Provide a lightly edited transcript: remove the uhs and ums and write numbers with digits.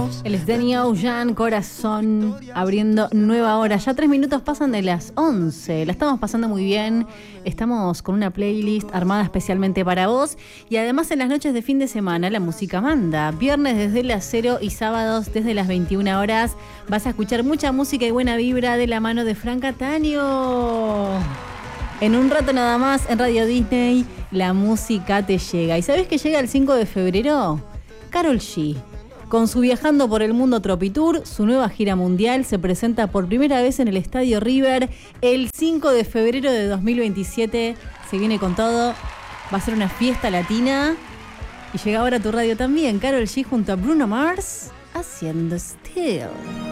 El es Danny Ocean, Corazón, abriendo nueva hora. Ya 3 minutos pasan de las 11. La estamos pasando muy bien. Estamos con una playlist armada especialmente para vos. Y además en las noches de fin de semana la música manda. Viernes desde las 0 y sábados desde las 21 horas. Vas a escuchar mucha música y buena vibra de la mano de Fran Cataño. En un rato nada más en Radio Disney la música te llega. ¿Y sabés que llega el 5 de febrero? Karol G. Con su Viajando por el Mundo Tropitour, su nueva gira mundial se presenta por primera vez en el Estadio River el 5 de febrero de 2027. Se viene con todo, va a ser una fiesta latina. Y llega ahora a tu radio también, Karol G junto a Bruno Mars, haciendo Still.